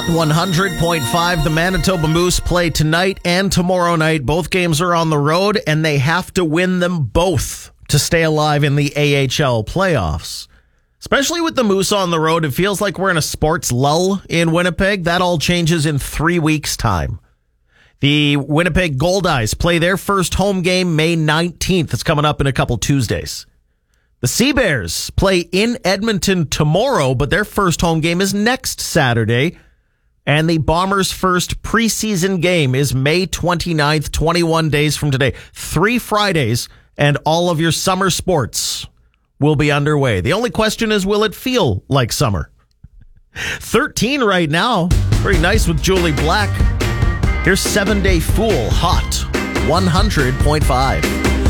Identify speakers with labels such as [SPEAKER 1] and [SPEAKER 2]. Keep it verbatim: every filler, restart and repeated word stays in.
[SPEAKER 1] one hundred point five, the Manitoba Moose play tonight and tomorrow night. Both games are on the road, and they have to win them both to stay alive in the A H L playoffs. Especially with the Moose on the road, it feels like we're in a sports lull in Winnipeg. That all changes in three weeks' time. The Winnipeg Goldeyes play their first home game May nineteenth. It's coming up in a couple Tuesdays. The Sea Bears play in Edmonton tomorrow, but their first home game is next Saturday. And the Bombers' first preseason game is May twenty-ninth, twenty-one days from today. Three Fridays, and all of your summer sports will be underway. The only question is, will it feel like summer? thirteen right now. Pretty nice with Julie Black. Here's Seven Day Fool, hot. one hundred point five.